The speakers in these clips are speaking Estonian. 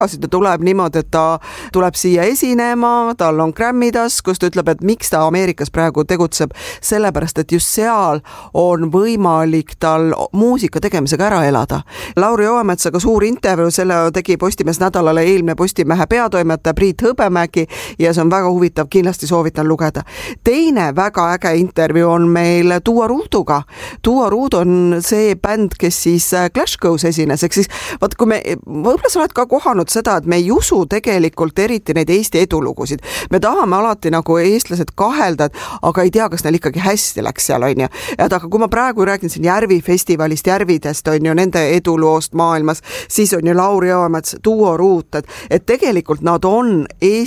ta tuleb niimoodi, et ta tuleb siia esinema, tal on Grammy taskus, ta ütleb, et miks ta Ameerikas praegu tegutseb, sellepärast, et just seal on võimalik tal muusika tegemisega ära elada. Lauri Oemetsaga suur intervjuu, selle tegi Postimees nädalale eelmine Postimehe peatoimetaja Priit Hõbemägi ja see on väga huvitav, kindlasti soovitan lugeda. Teine väga äge intervjuu on meil Tuua Ruuduga. Tuua Ruud on see bänd, kes siis Clash Goes esines, ehk siis vaat kui me, võib-olla sa oled ka kohanud seda, et me ei usu tegelikult eriti neid Eesti edulugusid. Me tahame alati nagu eestlased kahelda, aga ei tea, kas neil ikkagi hästi läks seal, on ju. Aga kui ma praegu räägin siin Järvi festivalist, Järvidest, on ju, nende eduloost maailmas, siis on ju Lauri Oemets, Tuua Ruut, et tegelikult nad on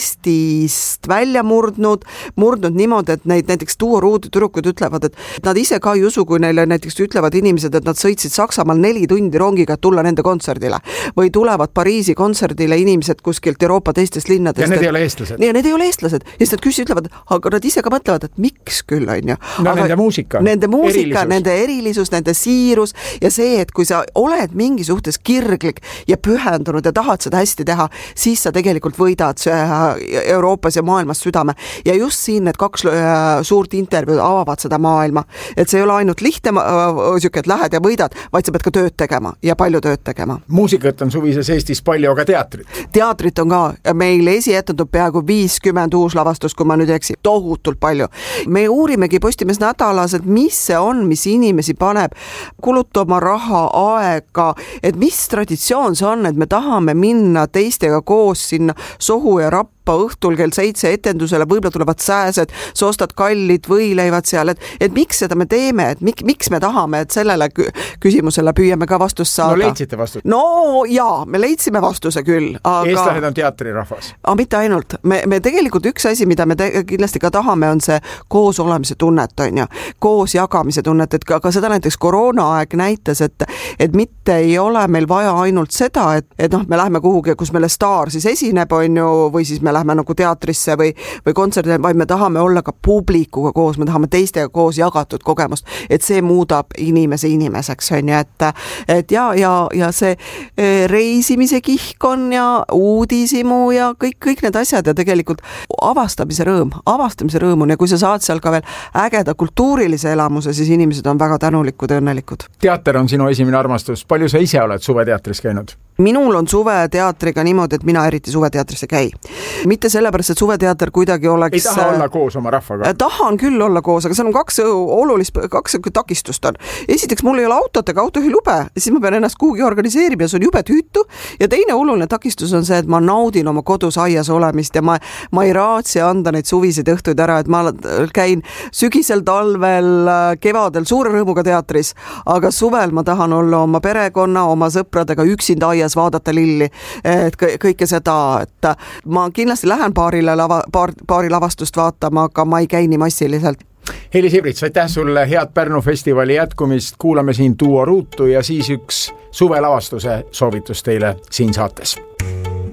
Eestist välja murdnud niimoodi, et neid näiteks Tuua Ruudi tüdrukud ütlevad, et nad ise ka ei usu, kui neile näiteks ütlevad inimesed, et nad sõitsid Saksamaal 4 tundi rongiga, et tulla nende kontserdile või tulevad Pariisi kontserdile inimesed kuskilt Euroopa teistest linnadest. Ja need ei ole eestlased. Ja need ei ole eestlased. Ja siis nad ütlevad, aga nad ise ka mõtlevad, et miks küll, on ju. No aga nende muusika, nende erilisus, nende siirus ja see, et kui sa oled mingi suhtes kirglik ja pühendunud ja tahad seda hästi teha, siis sa tegelikult võidad Euroopas ja maailmas südame. Ja just siin need 2 suurt intervjuud avavad seda maailma. Et see ei ole ainult lihtne, et lähed ja võidad, vaid sa pead ka tööd tegema ja palju tööd tegema. Muusikat on suvises Eestis palju, aga teatrit on ka meil esietatud peaaegu 50 uus lavastust, kui ma nüüd eksi, tohutult palju. Me uurimegi Postimees nädalas, et mis see on, mis inimesi paneb kulutama raha, aega, et mis traditsioon see on, et me tahame minna teistega koos sinna Sohu ja Rappa õhtul kell 7 etendusele, võib-olla tulevad sääsed, sa ostad kallid võileivad seal, et miks seda me teeme, et miks me tahame, et sellele küsimusele püüame ka vastust saada. No leidsite vastust? No jaa, me leidsime vastuse küll. Aga... Eestlased on teatrirahvas. Aga mitte ainult. Me tegelikult üks asi, mida me kindlasti ka tahame, on see koos olemise tunnet, on ju. Koos jagamise tunnet, et ka seda näiteks koroonaaeg näitas, et mitte ei ole meil vaja ainult seda, et me läheme kuhugi, kus meile staar siis esineb, on ju, või siis me lähme nagu teatrisse või kontserdile, vaid me tahame olla ka publikuga koos, me tahame teistega koos jagatud kogemust, et see muudab inimese inimeseks, on ju, et ja see reisimise kihk on ja uudisimu ja kõik need asjad ja tegelikult avastamise rõõm on ja kui sa saad seal ka veel ägeda kultuurilise elamuse, siis inimesed on väga tänulikud ja õnnelikud. Teater on sinu esimene armastus. Palju sa ise oled suveteatris käinud? Minul on suveteatriga niimoodi, et mina eriti suveteatrisse käi. Mitte sellepärast, et suveteater kuidagi oleks... Ei taha olla koos oma rahvaga? Tahan küll olla koos, aga seal on kaks takistust on. Esiteks, mul ei ole autot ega autojuhilube, siis ma pean ennast kuhugi organiseerima ja see on jube tüütu. Ja teine oluline takistus on see, et ma naudin oma kodus aias olemist ja ma ei raatsi anda neid suviseid õhtuid ära, et ma käin sügisel, talvel, kevadel suure rõõmuga teatris, aga suvel ma tahan olla oma perekonna, oma sõpradega üksinda aias vaadata lilli, et kõike seda, et ma kindlasti lähen paari lavastust vaatama, aga ma ei käi nii massiliselt. Heili Sibrits, aitäh sulle, head Pärnu festivali jätkumist, kuulame siin Tuua Ruutu ja siis üks suvelavastuse soovitus teile siin saates.